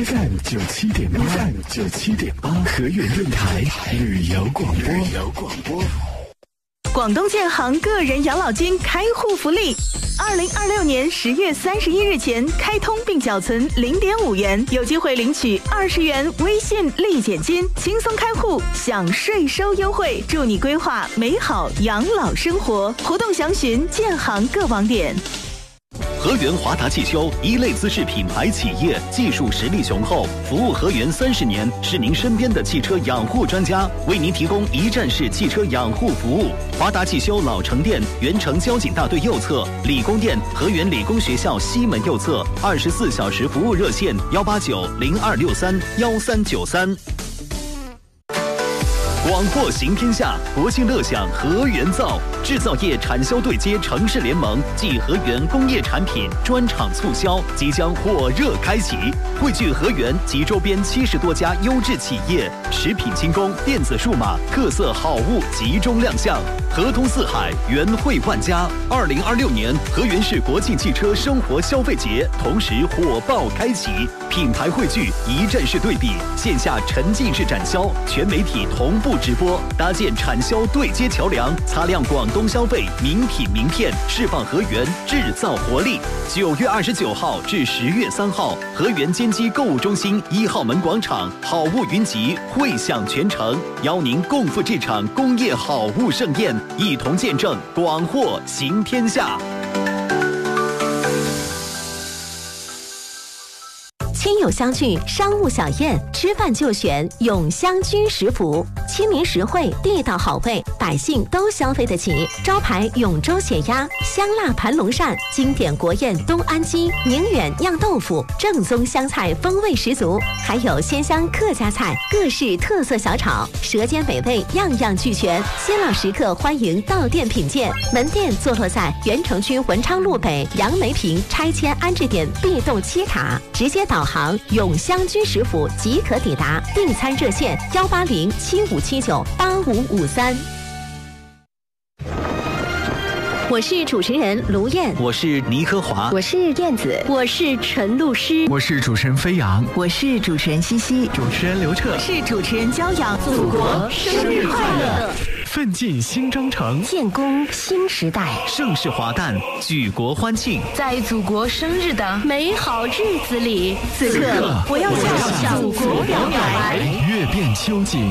FM 97.8，河源电台旅游广播。 广东建行个人养老金开户福利，2026年10月31日前开通并缴存0.5元，有机会领取20元微信立减金，轻松开户享税收优惠，助你规划美好养老生活。活动详询建行各网点。 河源华达汽修一类资质品牌企业，技术实力雄厚，服务河源30年，是您身边的汽车养护专家，为您提供一站式汽车养护服务。华达汽修老城店原城交警大队右侧，理工店河源理工学校西门右侧，24小时服务热线189-0263-1393。广货行天下，国庆乐享河源造，制造业产销对接城市联盟暨河源工业产品专场促销即将火热开启，汇聚河源及周边70多家优质企业，食品轻工、电子数码、特色好物集中亮相，河通四海，源汇万家。2026年河源市国庆汽车生活消费节同时火爆开启，品牌汇聚，一站式对比，线下沉浸式展销，全媒体同步直播，搭建产销对接桥梁，擦亮广东消费名品名片，释放河源制造活力。9月29号至10月3号，河源坚基购物中心1号门广场，好物云集，汇享全城，邀您共赴这场工业好物盛宴，一同见证广货行天下。 亲友相聚，商务小宴，吃饭就选永香居食府，亲民实惠，地道好味，百姓都消费得起。招牌永州血鸭、香辣盘龙鳝，经典国宴东安鸡、宁远酿豆腐，正宗湘菜风味十足，还有鲜香客家菜，各式特色小炒，舌尖美味样样俱全。新老食客欢迎到店品鉴，门店坐落在原城区文昌路北杨梅坪拆迁安置点 B 栋7卡，直接导航永香居食府即可抵达，订餐热线18075798553。我是主持人卢燕， 我是倪科华， 我是燕子， 我是陈露诗， 我是主持人飞扬， 我是主持人西西， 主持人刘彻， 我是主持人骄阳。 祖国生日快乐！ 奋进新征程， 建功新时代， 盛世华诞，举国欢庆， 在祖国生日的美好日子里， 此刻我要向祖国表白， 阅遍秋景。